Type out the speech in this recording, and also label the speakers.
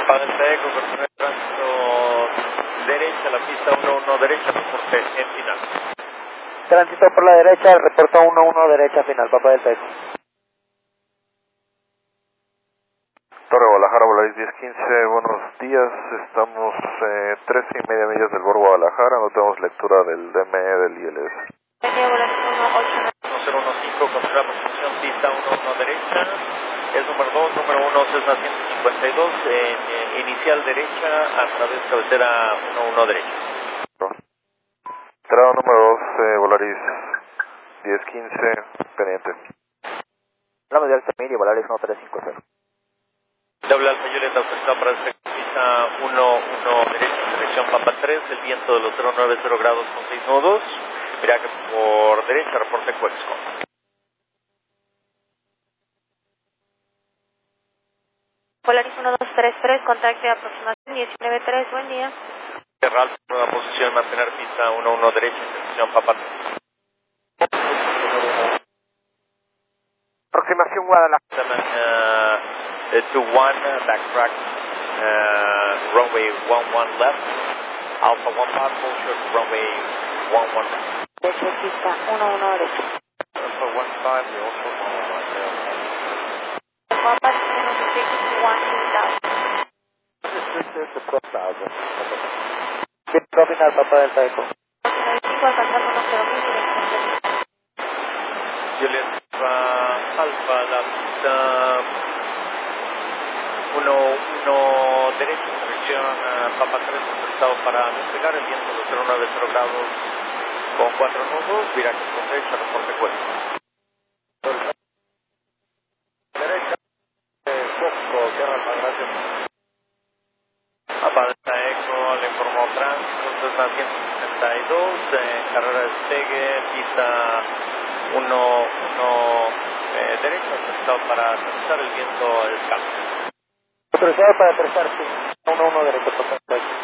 Speaker 1: Para el Eco, con el tránsito derecha, la pista 1-1 derecha, reporte en final.
Speaker 2: Tránsito por la derecha, reporto 1-1 derecha final, Papa del Eco.
Speaker 3: Torre Guadalajara, Volaris 1015, buenos días, estamos 13,5 millas del Bor Guadalajara, no tenemos lectura del DME del ILS.
Speaker 1: Volaris 1015, considera aproximación pista 1-1 derecha, es número 2, número 1 Cessna 152, en inicial derecha, a través cabecera 1-1 derecha.
Speaker 3: Entrada número 2, Volaris 1015, pendiente.
Speaker 2: La medial Semir y Volaris 1350.
Speaker 1: Doble Alfa Julieta, autorizado para este pista 1-1 derecha, dirección Papa 3, el viento de los 090 grados con 6 nudos, viraje por derecha, reporte Cuexco.
Speaker 4: Volaris 1233, contacte aproximación 193, buen día.
Speaker 1: Terral, nueva posición, mantener pista 1-1 derecha, dirección Papa 3.
Speaker 2: Aproximación Guadalajara.
Speaker 1: To 1, backtrack, runway 11 left, Alpha 1 possible, short runway 11 left.
Speaker 4: Desde pista 11 derecha.
Speaker 1: Alpha 15, we also
Speaker 4: Papa 161
Speaker 2: Viento final, Papa del Eco.
Speaker 4: 95 alcanzando 10.000 dirección.
Speaker 1: Juliet Alpha, la pista 1-1 derecha, dirección Papa 3, autorizado para despegar, el viento de 090 grados con 4 nudos, viraje por derecha, reporte Cuexco.
Speaker 2: Derecha, Foxtrot, Tierra Alfa, gracias.
Speaker 1: Papa Delta Eco, le informó tránsito, Cessna 162, carrera de despegue, pista 1-1 derecha, autorizado para aterrizar, el viento es calmo.
Speaker 2: Autorizado para aterrizar, sí. 1-1 derecha, Papa del Eco.